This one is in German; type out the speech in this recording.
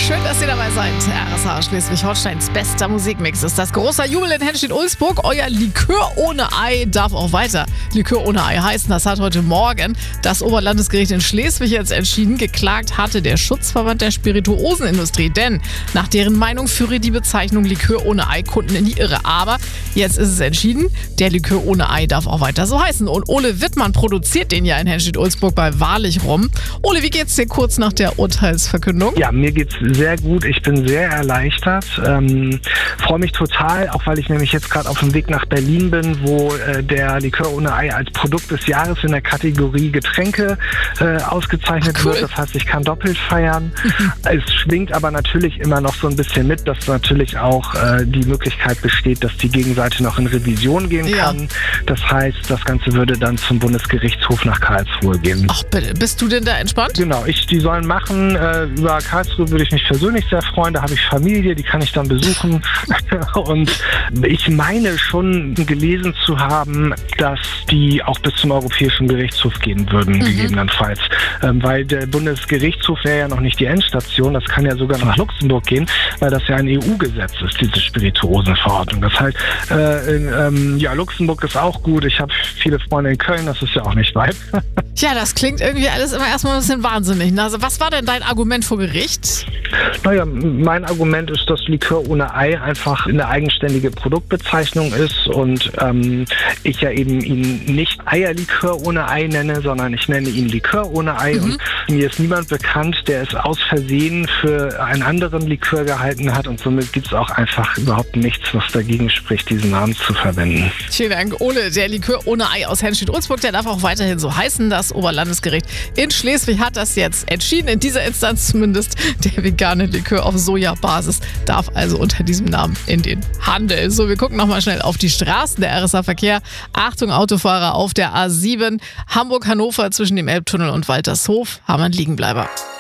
Schön, dass ihr dabei seid. RSH Schleswig-Holsteins bester Musikmix ist das großer Jubel in Henstedt-Ulzburg. Euer Likör ohne Ei darf auch weiter Likör ohne Ei heißen. Das hat heute Morgen das Oberlandesgericht in Schleswig jetzt entschieden. Geklagt hatte der Schutzverband der Spirituosenindustrie, denn nach deren Meinung führe die Bezeichnung Likör ohne Ei Kunden in die Irre. Aber jetzt ist es entschieden, der Likör ohne Ei darf auch weiter so heißen. Und Ole Wittmann produziert den ja in Henstedt-Ulzburg bei Wahrlich rum. Ole, wie geht's dir kurz nach der Urteilsverkündung? Ja, mir geht's sehr gut. Ich bin sehr erleichtert. Freue mich total, auch weil ich nämlich jetzt gerade auf dem Weg nach Berlin bin, wo der Likör ohne Ei als Produkt des Jahres in der Kategorie Getränke ausgezeichnet wird. Das heißt, ich kann doppelt feiern. Es schwingt aber natürlich immer noch so ein bisschen mit, dass natürlich auch die Möglichkeit besteht, dass die Gegenseite noch in Revision gehen kann. Das heißt, das Ganze würde dann zum Bundesgerichtshof nach Karlsruhe gehen. Ach bitte, bist du denn da entspannt? Genau, die sollen machen. Über Karlsruhe würde ich mich persönlich sehr freuen. Da habe ich Familie, die kann ich dann besuchen. Und ich meine schon gelesen zu haben, dass die auch bis zum Europäischen Gerichtshof gehen würden, gegebenenfalls. Weil der Bundesgerichtshof wäre ja noch nicht die Endstation. Das kann ja sogar nach Luxemburg gehen, weil das ja ein EU-Gesetz ist, diese Spirituosenverordnung. Das heißt, Luxemburg ist auch gut. Ich habe viele Freunde in Köln, das ist ja auch nicht weit. Ja, das klingt irgendwie alles immer erstmal ein bisschen wahnsinnig. Also was war denn dein Argument vor Gericht? Naja, mein Argument ist, dass Likör ohne Ei einfach eine eigenständige Produktbezeichnung ist und ich ja eben ihn nicht Eierlikör ohne Ei nenne, sondern ich nenne ihn Likör ohne Ei. Und mir ist niemand bekannt, der es aus Versehen für einen anderen Likör gehalten hat und somit gibt es auch einfach überhaupt nichts, was dagegen spricht, diesen Namen zu verwenden. Vielen Dank, Ole. Der Likör ohne Ei aus Henstedt-Ulzburg, der darf auch weiterhin so heißen. Das Oberlandesgericht in Schleswig hat das jetzt entschieden, in dieser Instanz zumindest. Der vegane Likör auf Sojabasis darf also unter diesem Namen in den Handel. So, wir gucken nochmal schnell auf die Straßen. Der RSH-Verkehr. Achtung, Autofahrer auf der A7 Hamburg-Hannover zwischen dem Elbtunnel und Waltershof haben einen Liegenbleiber.